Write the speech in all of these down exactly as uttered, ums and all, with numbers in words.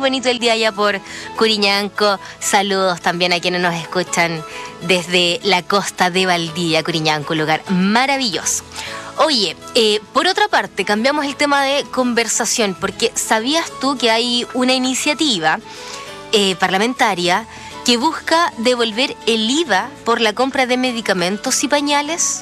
bonito el día allá por Curiñanco. Saludos también a quienes nos escuchan desde la costa de Valdivia, Curiñanco, un lugar maravilloso. Oye, eh, por otra parte, cambiamos el tema de conversación, porque ¿sabías tú que hay una iniciativa eh, parlamentaria que busca devolver el I V A por la compra de medicamentos y pañales?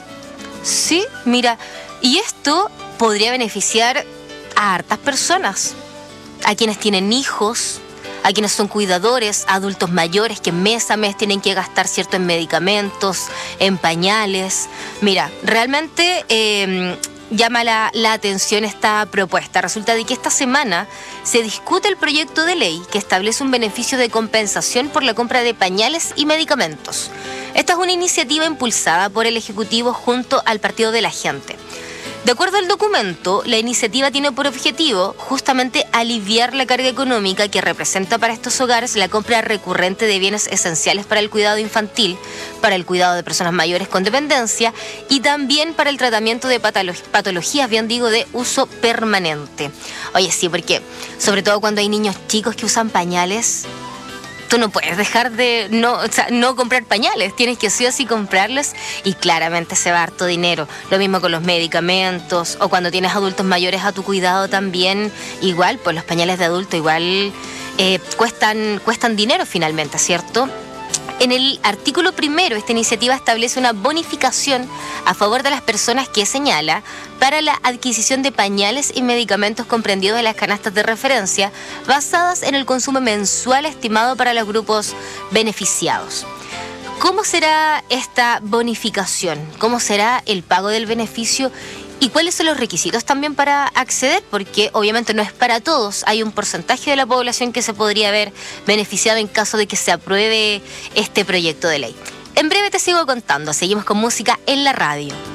Sí, mira, y esto podría beneficiar a hartas personas, a quienes tienen hijos, a quienes son cuidadores, a adultos mayores que mes a mes tienen que gastar cierto en medicamentos, en pañales. Mira, realmente eh, llama la, la atención esta propuesta. Resulta de que esta semana se discute el proyecto de ley que establece un beneficio de compensación por la compra de pañales y medicamentos. Esta es una iniciativa impulsada por el Ejecutivo junto al Partido de la Gente. De acuerdo al documento, la iniciativa tiene por objetivo justamente aliviar la carga económica que representa para estos hogares la compra recurrente de bienes esenciales para el cuidado infantil, para el cuidado de personas mayores con dependencia y también para el tratamiento de patolo- patologías, bien digo, de uso permanente. Oye, sí, porque sobre todo cuando hay niños chicos que usan pañales, tú no puedes dejar de no, o sea, no comprar pañales, tienes que sí o sí comprarlos y claramente se va harto dinero. Lo mismo con los medicamentos o cuando tienes adultos mayores a tu cuidado también, igual, pues los pañales de adulto igual eh, cuestan, cuestan dinero finalmente, ¿cierto? En el artículo primero, esta iniciativa establece una bonificación a favor de las personas que señala para la adquisición de pañales y medicamentos comprendidos en las canastas de referencia basadas en el consumo mensual estimado para los grupos beneficiados. ¿Cómo será esta bonificación? ¿Cómo será el pago del beneficio? ¿Y cuáles son los requisitos también para acceder? Porque obviamente no es para todos. Hay un porcentaje de la población que se podría ver beneficiado en caso de que se apruebe este proyecto de ley. En breve te sigo contando. Seguimos con música en la radio.